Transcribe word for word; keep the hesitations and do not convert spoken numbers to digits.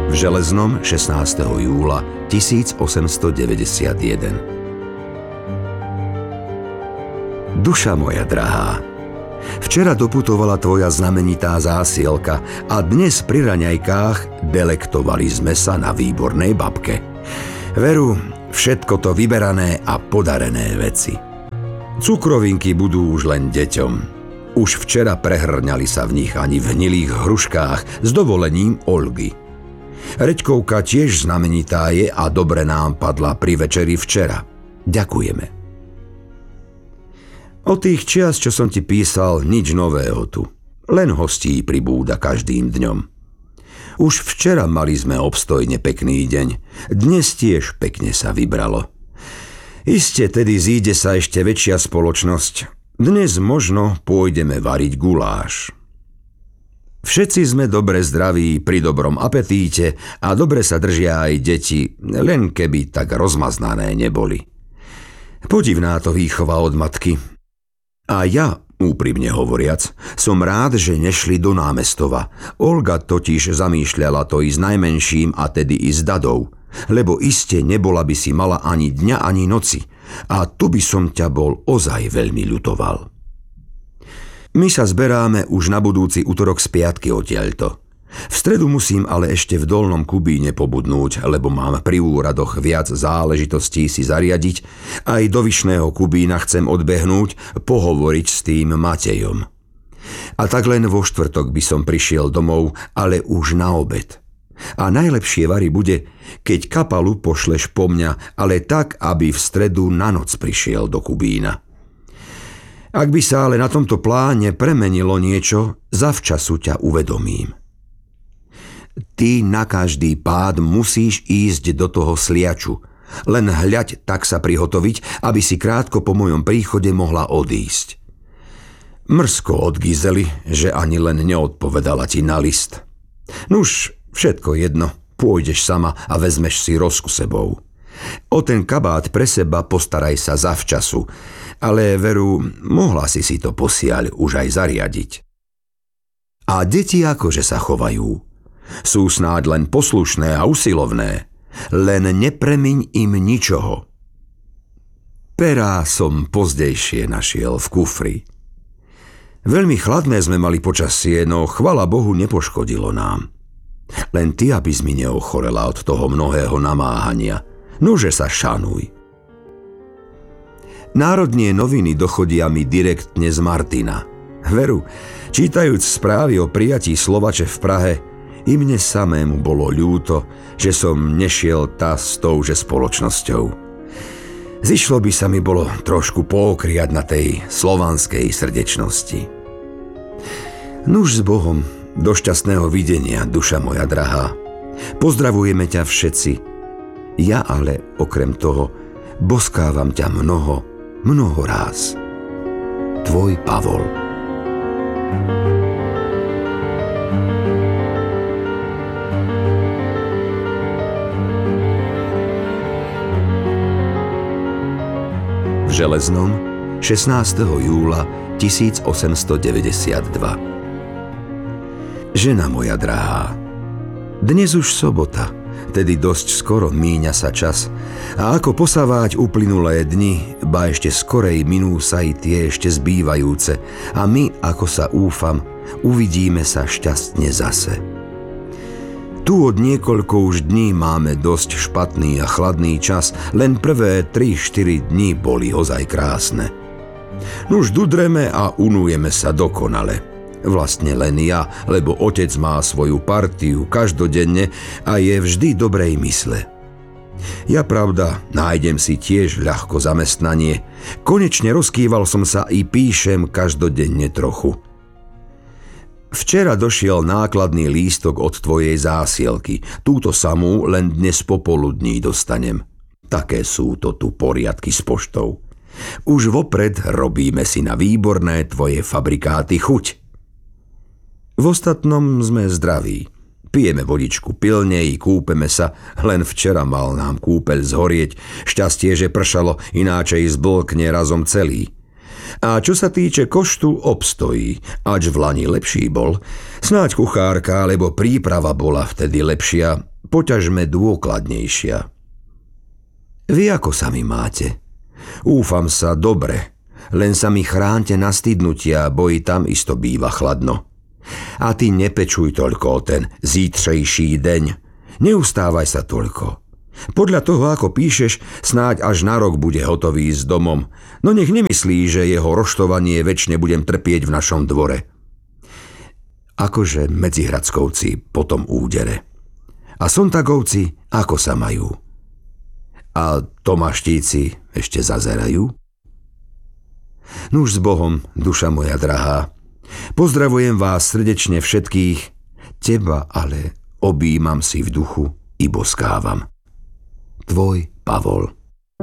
v Železnom šestnásteho júla tisícosemstodeväťdesiatjeden. Duša moja drahá, včera doputovala tvoja znamenitá zásielka a dnes pri raňajkách delektovali sme sa na výbornej babke. Veru, všetko to vyberané a podarené veci. Cukrovinky budú už len deťom. Už včera prehrňali sa v nich ani v hnilých hruškách s dovolením Olgy. Reďkovka tiež znamenitá je a dobre nám padla pri večeri včera. Ďakujeme. O tých čias, čo som ti písal, nič nového tu. Len hostí pribúda každým dňom. Už včera mali sme obstojne pekný deň. Dnes tiež pekne sa vybralo. Iste tedy zíde sa ešte väčšia spoločnosť. Dnes možno pôjdeme variť guláš. Všetci sme dobre zdraví, pri dobrom apetíte a dobre sa držia aj deti, len keby tak rozmaznané neboli. Podivná to výchova od matky. A ja, úprimne hovoriac, som rád, že nešli do námestova. Olga totiž zamýšľala to i s najmenším a tedy i s dadou, lebo iste nebola by si mala ani dňa, ani noci. A tu by som ťa bol ozaj veľmi ľutoval. My sa zberáme už na budúci utorok z piatky odtiaľto. V stredu musím ale ešte v Dolnom Kubíne pobudnúť, lebo mám pri úradoch viac záležitostí si zariadiť. Aj do Vyšného Kubína chcem odbehnúť, pohovoriť s tým Matejom. A tak len vo štvrtok by som prišiel domov, ale už na obed. A najlepšie vari bude, keď kapalu pošleš po mňa, ale tak, aby v stredu na noc prišiel do Kubína. Ak by sa ale na tomto pláne premenilo niečo, zavčasu ťa uvedomím. Ty na každý pád musíš ísť do toho Sliaču. Len hľaď tak sa prihotoviť, aby si krátko po mojom príchode mohla odísť. Mrzko od Gizely, že ani len neodpovedala ti na list. Nuž, všetko jedno, pôjdeš sama a vezmeš si Rozku sebou. O ten kabát pre seba postaraj sa zavčasu, ale veru, mohla si si to posiaľ už aj zariadiť. A deti akože sa chovajú? Sú snáď len poslušné a usilovné, len nepremiň im ničoho. Perá som pozdejšie našiel v kufri. Veľmi chladné sme mali počasie, no chvala Bohu nepoškodilo nám. Len ty, aby si mi neochorela od toho mnohého namáhania. Nože sa šanuj. Národnie noviny dochodia mi direktne z Martina. Veru, čítajúc správy o prijatí Slovače v Prahe, i mne samému bolo ľúto, že som nešiel tá s touže spoločnosťou. Zišlo by sa mi bolo trošku pookriať na tej slovanskej srdečnosti. Nuž s Bohom, do šťastného videnia, duša moja drahá. Pozdravujeme ťa všetci. Ja ale, okrem toho, boskávam ťa mnoho, mnoho ráz. Tvoj Pavol. V Železnom šestnásteho júla tisícosemstodeväťdesiatdva. Žena moja drahá, dnes už sobota, tedy dosť skoro míňa sa čas a ako posávať uplynulé dni, ba ešte skorej minú sa i tie ešte zbývajúce a my, ako sa úfam, uvidíme sa šťastne zase. Tu od niekoľko už dní máme dosť špatný a chladný čas, len prvé tri štyri dni boli ozaj krásne. Nuž dudreme a unujeme sa dokonale. Vlastne len ja, lebo otec má svoju partiu každodenne a je vždy dobrej mysle. Ja pravda, nájdem si tiež ľahko zamestnanie. Konečne rozkýval som sa i píšem každodenne trochu. Včera došiel nákladný lístok od tvojej zásielky. Túto samú len dnes popoludní dostanem. Také sú to tu poriadky s poštou. Už vopred robíme si na výborné tvoje fabrikáty chuť. V ostatnom sme zdraví. Pijeme vodičku pilne i kúpeme sa, len včera mal nám kúpeľ zhorieť. Šťastie, že pršalo, ináč aj zblkne razom celý. A čo sa týče koštu, obstojí, ač v lani lepší bol. Snáď kuchárka, alebo príprava bola vtedy lepšia. poťažme dôkladnejšia. Vy ako sa mi máte? Úfam sa dobre, len sa mi chránte na stydnutia, bo i tam isto býva chladno. A ty nepečuj toľko o ten zítřejší deň. Neustávaj sa toľko. Podľa toho, ako píšeš, snáď až na rok bude hotový s domom, no nech nemyslí, že jeho roštovanie večne budem trpieť v našom dvore. Akože Medzihradskovci po tom údere. A Sontagovci ako sa majú? A Tomaštíci ešte zazerajú? Nuž s Bohom, duša moja drahá. Pozdravujem vás srdečne všetkých, teba ale objímam si v duchu i boskávam. Tvoj Pavol.